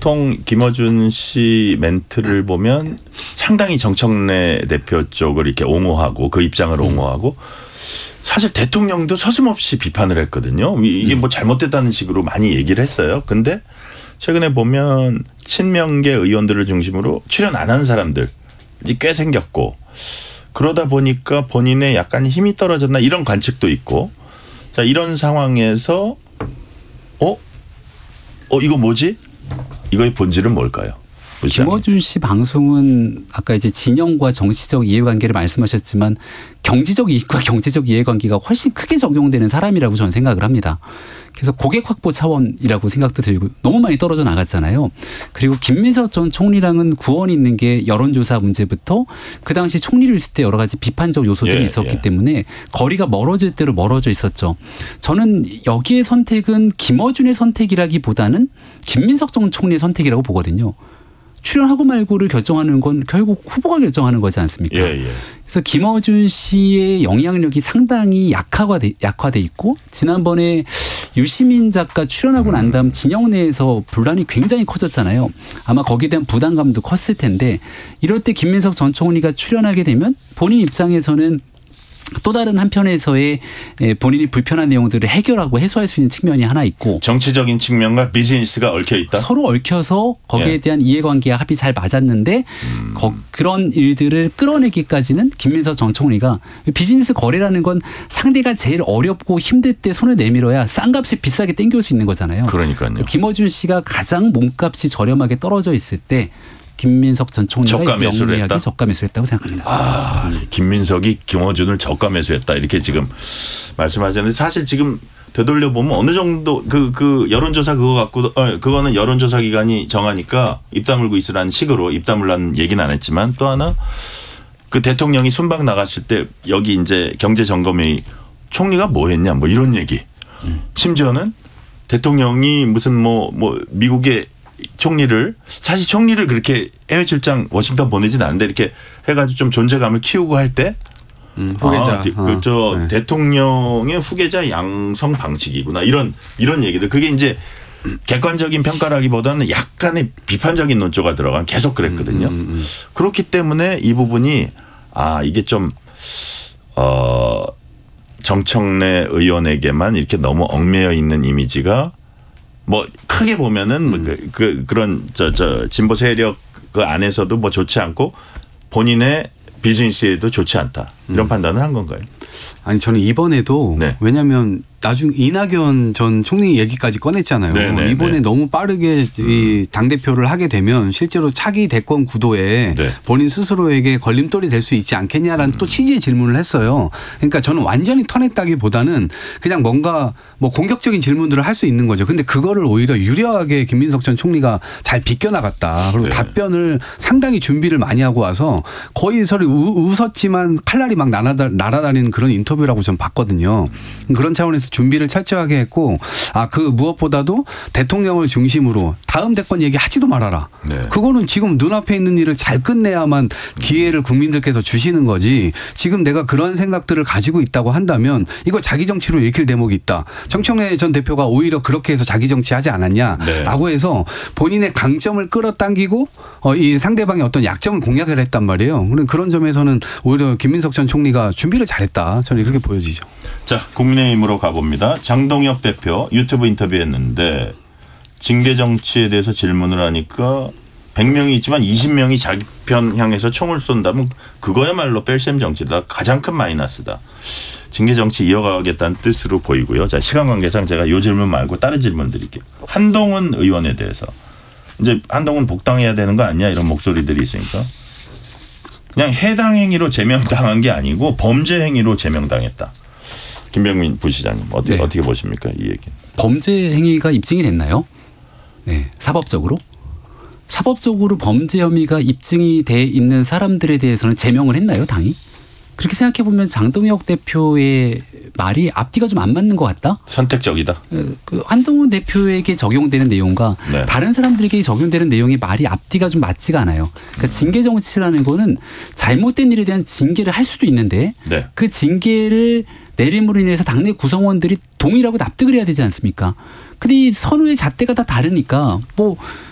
보통 김어준 씨 멘트를 보면 상당히 정청래 대표 쪽을 이렇게 옹호하고 그 입장을 옹호하고 사실 대통령도 서슴없이 비판을 했거든요. 이게 뭐 잘못됐다는 식으로 많이 얘기를 했어요. 근데 최근에 보면 친명계 의원들을 중심으로 출연 안 한 사람들이 꽤 생겼고 그러다 보니까 본인의 약간 힘이 떨어졌나 이런 관측도 있고 자 이런 상황에서 이거 뭐지? 이거의 본질은 뭘까요? 김어준 씨 방송은 아까 이제 진영과 정치적 이해관계를 말씀하셨지만 경제적 이익과 경제적 이해관계가 훨씬 크게 적용되는 사람이라고 저는 생각을 합니다. 그래서 고객 확보 차원이라고 생각도 들고 너무 많이 떨어져 나갔잖아요. 그리고 김민석 전 총리랑은 구원이 있는 게 여론조사 문제부터 그 당시 총리를 있을 때 여러 가지 비판적 요소들이 있었기 때문에 거리가 멀어질 대로 멀어져 있었죠. 저는 여기에 선택은 김어준의 선택이라기보다는 김민석 전 총리의 선택이라고 보거든요. 출연하고 말고를 결정하는 건 결국 후보가 결정하는 거지 않습니까? 그래서 김어준 씨의 영향력이 상당히 약화돼 있고 지난번에 유시민 작가 출연하고 난 다음 진영 내에서 분란이 굉장히 커졌잖아요. 아마 거기에 대한 부담감도 컸을 텐데 이럴 때 김민석 전 총리가 출연하게 되면 본인 입장에서는 또 다른 한편에서의 본인이 불편한 내용들을 해결하고 해소할 수 있는 측면이 하나 있고 정치적인 측면과 비즈니스가 얽혀 있다. 서로 얽혀서 거기에 대한 이해관계와 합이 잘 맞았는데 그런 일들을 끌어내기까지는 김민석 전 총리가 비즈니스 거래라는 건 상대가 제일 어렵고 힘들 때 손을 내밀어야 싼 값에 비싸게 땡겨올 수 있는 거잖아요. 그러니까요. 김어준 씨가 가장 몸값이 저렴하게 떨어져 있을 때 김민석 전 총리가 영리하게 저가 매수했다고 생각합니다. 김민석이 김어준을 저가 매수했다 이렇게 지금 말씀하셨는데 사실 지금 되돌려 보면 어느 정도 그 여론조사 그거 갖고 그거는 여론조사 기관이 정하니까 입 다물고 있으라는 식으로 입 다물라는 얘기는 안 했지만 또 하나 그 대통령이 순방 나갔을 때 여기 이제 경제점검회의 총리가 뭐 했냐 뭐 이런 얘기. 심지어는 대통령이 무슨 뭐 미국의 총리를 사실 총리를 그렇게 해외 출장 워싱턴 보내진 않는데 이렇게 해가지고 좀 존재감을 키우고 할 때 후계자 네. 대통령의 후계자 양성 방식이구나 이런 얘기들 그게 이제 객관적인 평가라기보다는 약간의 비판적인 논조가 들어간 계속 그랬거든요. 그렇기 때문에 이 부분이 이게 좀 정청래 의원에게만 이렇게 너무 얽매여 있는 이미지가 뭐 크게 보면은 그런 진보 세력 그 안에서도 뭐 좋지 않고 본인의 비즈니스에도 좋지 않다 이런 판단을 한 건가요? 아니 저는 이번에도 왜냐하면 나중 이낙연 전 총리 얘기까지 꺼냈잖아요. 네네네. 이번에 너무 빠르게 이 당대표를 하게 되면 실제로 차기 대권 구도에 본인 스스로에게 걸림돌이 될 수 있지 않겠냐라는 또 취지의 질문을 했어요. 그러니까 저는 완전히 터냈다기보다는 그냥 뭔가 뭐 공격적인 질문들을 할 수 있는 거죠. 근데 그거를 오히려 유려하게 김민석 전 총리가 잘 비껴나갔다. 그리고 답변을 상당히 준비를 많이 하고 와서 거의 서로 웃었지만 칼날이 막 날아다니는 그런 인터뷰라고 전 봤거든요. 그런 차원에서 준비를 철저하게 했고 그 무엇보다도 대통령을 중심으로 다음 대권 얘기하지도 말아라. 그거는 지금 눈앞에 있는 일을 잘 끝내야만 기회를 국민들께서 주시는 거지. 지금 내가 그런 생각들을 가지고 있다고 한다면 이거 자기 정치로 읽힐 대목이 있다. 정청래 전 대표가 오히려 그렇게 해서 자기 정치하지 않았냐라고 해서 본인의 강점을 끌어당기고 이 상대방의 어떤 약점을 공략을 했단 말이에요. 그런 점에서는 오히려 김민석 전 총리가 준비를 잘했다. 저는 그렇게 보여지죠. 자, 국민의힘으로 가봅니다. 장동혁 대표 유튜브 인터뷰했는데 징계 정치에 대해서 질문을 하니까 100명이 있지만 20명이 자기 편 향해서 총을 쏜다면 그거야말로 뺄셈 정치다. 가장 큰 마이너스다. 징계 정치 이어가겠다는 뜻으로 보이고요. 자, 시간 관계상 제가 이 질문 말고 다른 질문 드릴게요. 한동훈 의원에 대해서 이제 한동훈 복당해야 되는 거 아니냐 이런 목소리들이 있으니까 그냥 해당 행위로 제명당한 게 아니고 범죄 행위로 제명당했다. 김병민 부시장님 어떻게 보십니까 이 얘기? 범죄 행위가 입증이 됐나요? 네, 사법적으로 범죄 혐의가 입증이 돼 있는 사람들에 대해서는 제명을 했나요, 당이? 그렇게 생각해 보면 장동혁 대표의 말이 앞뒤가 좀 안 맞는 것 같다. 선택적이다. 그 한동훈 대표에게 적용되는 내용과 다른 사람들에게 적용되는 내용의 말이 앞뒤가 좀 맞지가 않아요. 그러니까 징계 정치라는 거는 잘못된 일에 대한 징계를 할 수도 있는데 그 징계를 내림으로 인해서 당내 구성원들이 동일하고 납득을 해야 되지 않습니까? 근데 이 선후의 잣대가 다 다르니까 뭐